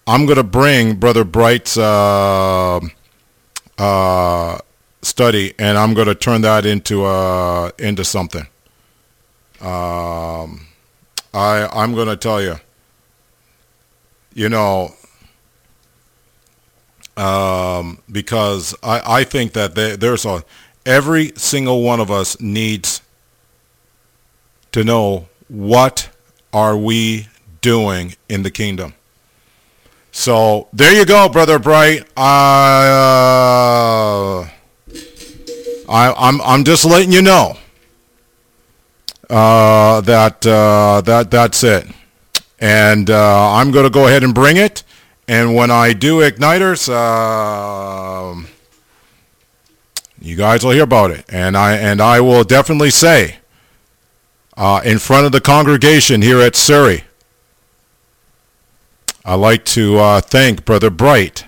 I'm going to bring Brother Bright's study, and I'm going to turn that into something. I'm going to tell you, because I think that every single one of us needs to know what are we doing in the kingdom. So there you go, Brother Bright. I'm just letting you know that's it. And I'm going to go ahead and bring it. And when I do Igniters, you guys will hear about it. And I will definitely say in front of the congregation here at Surrey, I'd like to thank Brother Bright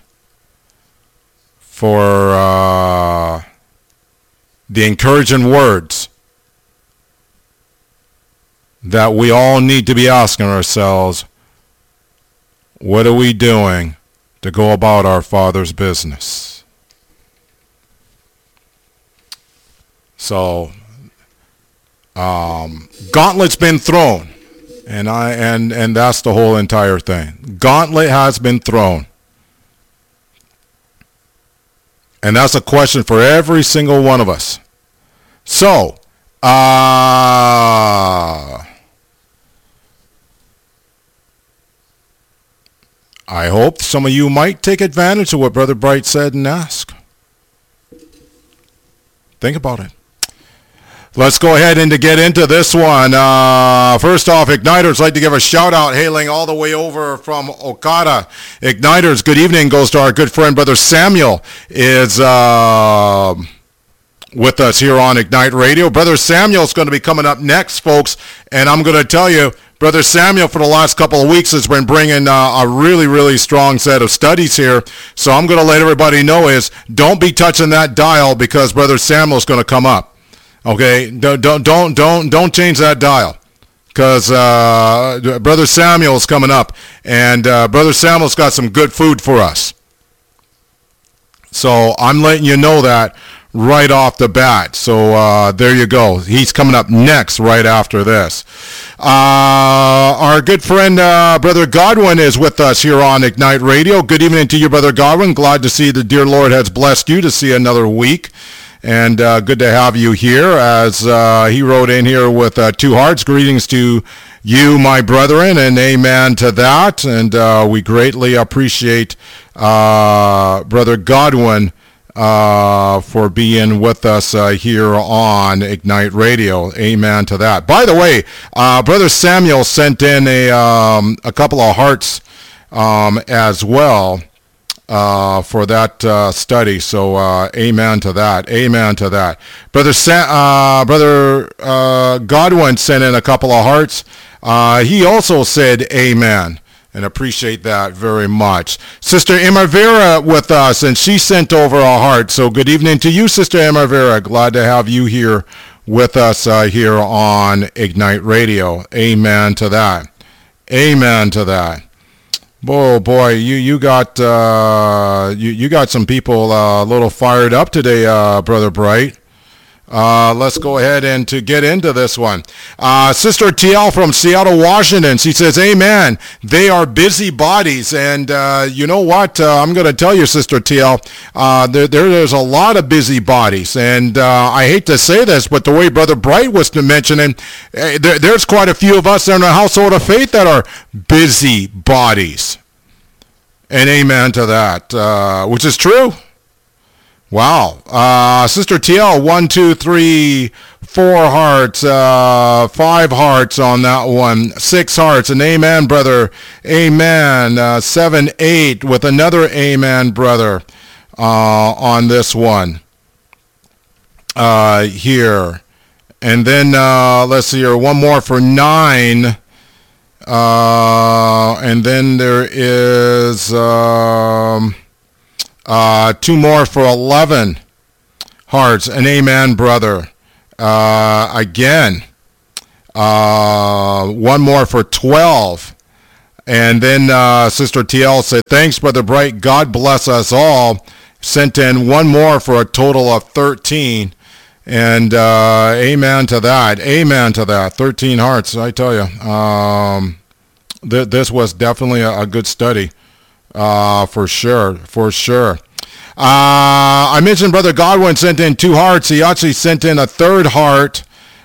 for the encouraging words that we all need to be asking ourselves, what are we doing to go about our Father's business? So, gauntlet's been thrown, and that's the whole entire thing. Gauntlet has been thrown. And that's a question for every single one of us. So, I hope some of you might take advantage of what Brother Bright said and ask. Think about it. Let's go ahead and to get into this one. First off, Igniters, like to give a shout out, hailing all the way over from Okada. Igniters, good evening, goes to our good friend Brother Samuel, is with us here on Ignite Radio. Brother Samuel's going to be coming up next, folks, and I'm going to tell you, Brother Samuel, for the last couple of weeks, has been bringing a really, really strong set of studies here. So I'm going to let everybody know is don't be touching that dial because Brother Samuel's going to come up. Okay, don't change that dial because Brother Samuel's coming up, and Brother Samuel's got some good food for us. So I'm letting you know that right off the bat. So there you go. He's coming up next right after this. Our good friend Brother Godwin is with us here on Ignite Radio. Good evening to you, Brother Godwin. Glad to see the dear Lord has blessed you to see another week. And good to have you here, as he wrote in here with two hearts. Greetings to you, my brethren, and amen to that. And we greatly appreciate Brother Godwin for being with us here on Ignite Radio. Amen to that. By the way, Brother Samuel sent in a couple of hearts as well. For that study, so amen to that. Amen to that. Brother Godwin sent in a couple of hearts. He also said amen, and appreciate that very much. Sister Emma Vera with us, and she sent over a heart. So good evening to you, Sister Emma Vera. Glad to have you here with us here on Ignite Radio. Amen to that. Amen to that. Boy, you got you got some people a little fired up today, Brother Bright. Let's go ahead and to get into this one. Sister TL from Seattle, Washington, she says, amen. They are busybodies. And you know what? I'm going to tell you, Sister TL, there's a lot of busybodies. And I hate to say this, but the way Brother Bright was mentioning, there's quite a few of us in the household of faith that are busybodies. And amen to that, which is true. Wow. Sister TL, 1, 2, 3, 4 hearts, 5 hearts on that one, 6 hearts, and amen, brother. Amen. 7, 8 with another amen, brother, on this one here. And then let's see here, one more for 9. And then there is 2 more for 11 hearts. An amen, brother. Again, 1 more for 12. And then Sister TL said, thanks, Brother Bright. God bless us all. Sent in one more for a total of 13. And amen to that. Amen to that. 13 hearts, I tell you. This was definitely a good study, for sure, for sure. I mentioned Brother Godwin sent in 2 hearts. He actually sent in a 3rd heart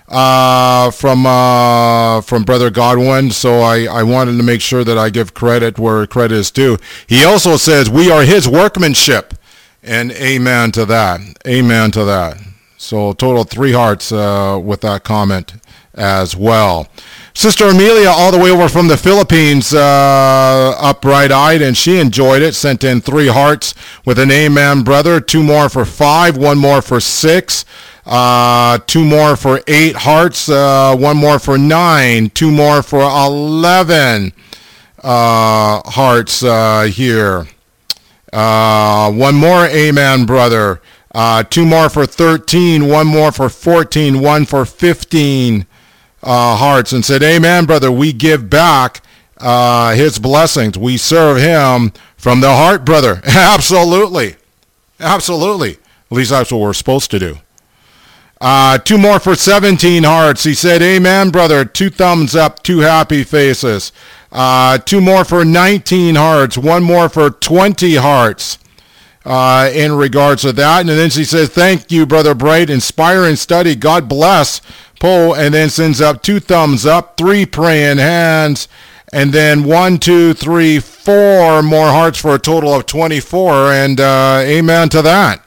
from Brother Godwin, so I wanted to make sure that I give credit where credit is due. He also says, we are his workmanship, and amen to that. Amen to that. So total 3 hearts with that comment as well. Sister Amelia, all the way over from the Philippines, up bright-eyed, and she enjoyed it. Sent in 3 hearts with an amen, brother. 2 more for 5, 1 more for 6, 2 more for 8 hearts, 1 more for 9, 2 more for 11 hearts here. 1 more amen, brother. 2 more for 13, 1 more for 14, 1 for 15 hearts, and said, amen, brother. We give back his blessings. We serve him from the heart, brother. Absolutely. Absolutely. At least that's what we're supposed to do. 2 more for 17 hearts. He said, amen, brother. 2 thumbs up, 2 happy faces. 2 more for 19 hearts. 1 more for 20 hearts. In regards to that. And then she says, thank you, Brother Bright. Inspiring study. God bless. Poe. And then sends up 2 thumbs up, 3 praying hands, and then 1, 2, 3, 4 more hearts for a total of 24. And amen to that.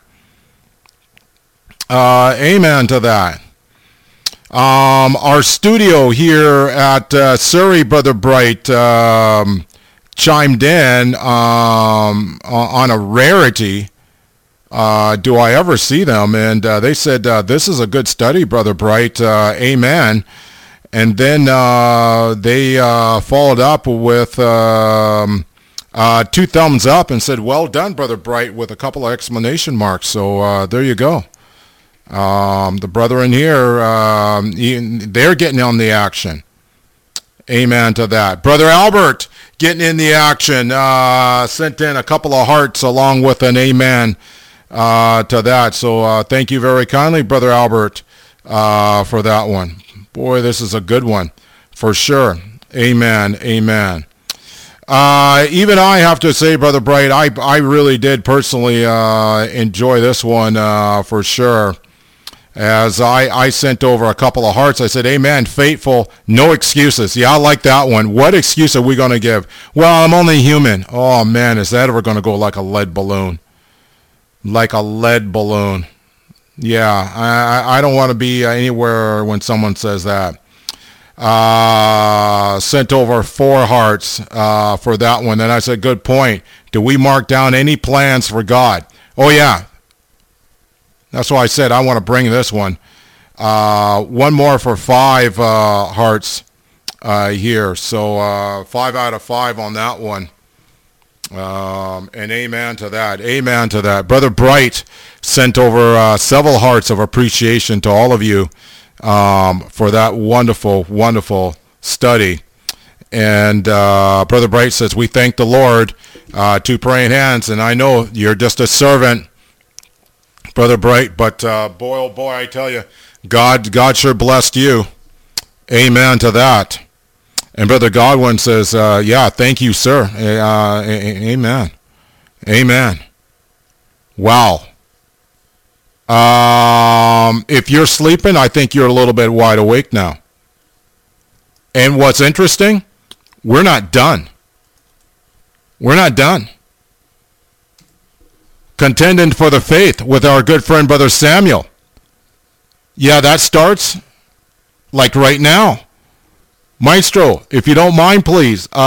Amen to that. Our studio here at Surrey, Brother Bright, chimed in on a rarity. Do I ever see them? And they said, this is a good study, Brother Bright. Amen. And then they followed up with 2 thumbs up and said, well done, Brother Bright, with a couple of exclamation marks. So there you go. The brethren here, they're getting on the action. Amen to that. Brother Albert getting in the action, sent in a couple of hearts along with an amen to that. So thank you very kindly, Brother Albert, for that one. Boy, this is a good one for sure. Amen. Amen. Even I have to say, Brother Bright, I really did personally enjoy this one for sure. As I sent over a couple of hearts, I said, amen, faithful, no excuses. Yeah, I like that one. What excuse are we going to give? Well, I'm only human. Oh, man, is that ever going to go like a lead balloon? Like a lead balloon. Yeah, I don't want to be anywhere when someone says that. Sent over 4 hearts for that one. Then I said, good point. Do we mark down any plans for God? Oh, yeah. That's why I said I want to bring this one. 1 more for 5 hearts here. So 5 out of 5 on that one. And amen to that. Amen to that. Brother Bright sent over several hearts of appreciation to all of you for that wonderful, wonderful study. And Brother Bright says, we thank the Lord, 2 praying hands. And I know you're just a servant, Brother Bright, but boy, oh boy, I tell you, God sure blessed you. Amen to that. And Brother Godwin says, yeah, thank you, sir. Amen. Amen. Wow. If you're sleeping, I think you're a little bit wide awake now. And what's interesting, we're not done. We're not done. Contending for the faith with our good friend, Brother Samuel. Yeah, that starts like right now. Maestro, if you don't mind, please, go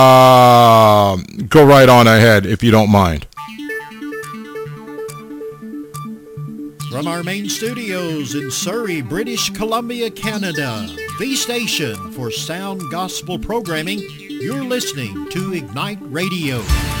right on ahead if you don't mind. From our main studios in Surrey, British Columbia, Canada, the station for sound gospel programming, you're listening to Ignite Radio.